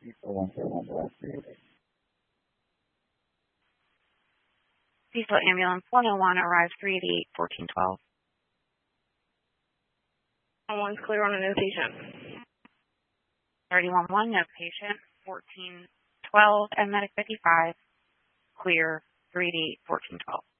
Diesel ambulance 101 arrives 388-1412. One's clear on an inpatient. 311, no patient. 1412 and medic 55, clear 388-1412.